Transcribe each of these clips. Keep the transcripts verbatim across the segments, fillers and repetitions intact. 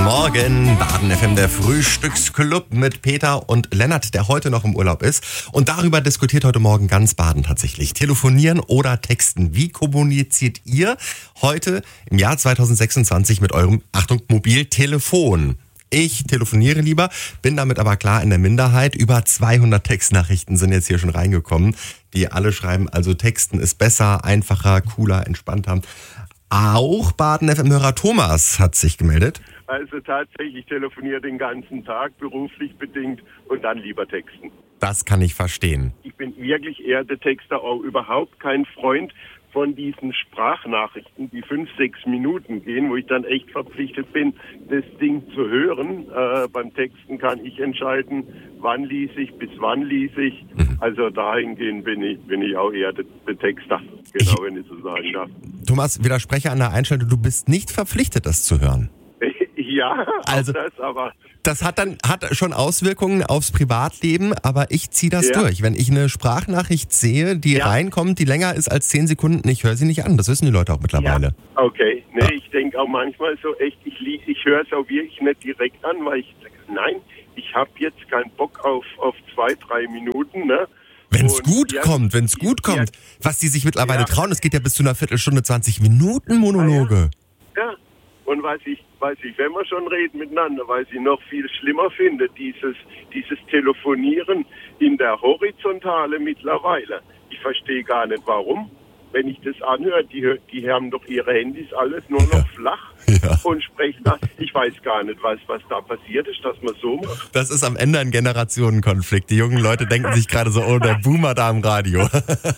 Morgen, Baden F M, der Frühstücksclub mit Peter und Lennart, der heute noch im Urlaub ist. Und darüber diskutiert heute Morgen ganz Baden tatsächlich. Telefonieren oder texten. Wie kommuniziert ihr heute im Jahr zweitausendsechsundzwanzig mit eurem, Achtung, Mobiltelefon? Ich telefoniere lieber, bin damit aber klar in der Minderheit. Über zweihundert Textnachrichten sind jetzt hier schon reingekommen, die alle schreiben, also Texten ist besser, einfacher, cooler, entspannter. Auch Baden F M-Hörer Thomas hat sich gemeldet. Also tatsächlich, ich telefoniere den ganzen Tag, beruflich bedingt, und dann lieber texten. Das kann ich verstehen. Ich bin wirklich eher der Texter, auch überhaupt kein Freund von diesen Sprachnachrichten, die fünf, sechs Minuten gehen, wo ich dann echt verpflichtet bin, das Ding zu hören. Äh, beim Texten kann ich entscheiden, wann ließ ich, bis wann ließ ich. Mhm. Also dahingehend bin ich, bin ich auch eher der, der Texter, genau, ich, wenn ich so sagen darf. Thomas, widerspreche an der Einstellung, du bist nicht verpflichtet, das zu hören. Ja, also das, aber... Das hat dann hat schon Auswirkungen aufs Privatleben, aber ich ziehe das ja durch. Wenn ich eine Sprachnachricht sehe, die ja reinkommt, die länger ist als zehn Sekunden, ich höre sie nicht an. Das wissen die Leute auch mittlerweile. Ja. Okay, nee, ja. Ich denke auch manchmal so echt, ich, ich höre es auch wirklich nicht direkt an, weil ich sage, nein, ich habe jetzt keinen Bock auf, auf zwei, drei Minuten, ne? Wenn es gut ja, kommt, wenn es gut kommt, ja, was die sich mittlerweile ja trauen, es geht ja bis zu einer Viertelstunde, zwanzig Minuten Monologe. Ja, ja. Und was ich, weiß ich, wenn wir schon reden miteinander, was ich noch viel schlimmer finde, dieses, dieses Telefonieren in der Horizontale mittlerweile. Ich verstehe gar nicht, warum. Wenn ich das anhöre, die, die haben doch ihre Handys alles nur noch ja flach ja und sprechen nach. Ich weiß gar nicht, was, was da passiert ist, dass man so macht. Das ist am Ende ein Generationenkonflikt. Die jungen Leute denken sich gerade so, oh, der Boomer da am Radio.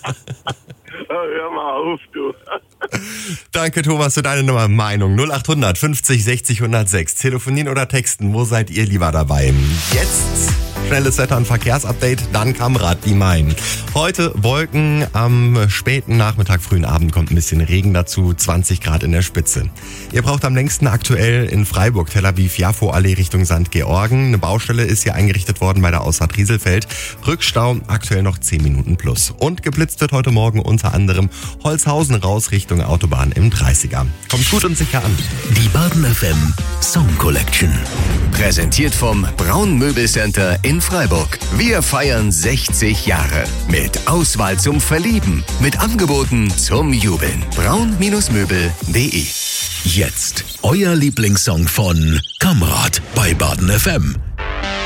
Hör mal auf, du. Danke, Thomas, für deine Nummer. Meinung null acht hundert fünfzig sechzig hundertsechs. Telefonieren oder texten, wo seid ihr lieber dabei? Jetzt schnelles Wetter- und Verkehrsupdate, dann Kamrad, die meinen. Heute Wolken, am späten Nachmittag, frühen Abend kommt ein bisschen Regen dazu, zwanzig Grad in der Spitze. Ihr braucht am längsten aktuell in Freiburg, Tel Aviv, Jafo-Allee Richtung Sankt Georgen. Eine Baustelle ist hier eingerichtet worden bei der Ausfahrt Rieselfeld. Rückstau aktuell noch zehn Minuten plus. Und geblitzt wird heute Morgen unter anderem Holzhausen raus Richtung Autobahn im dreißiger. Kommt gut und sicher an. Die Baden F M Song Collection. Präsentiert vom Braun Möbelcenter in Freiburg. Wir feiern sechzig Jahre. Mit Auswahl zum Verlieben. Mit Angeboten zum Jubeln. braun Möbel punkt de. Jetzt euer Lieblingssong von Kamrad bei Baden F M.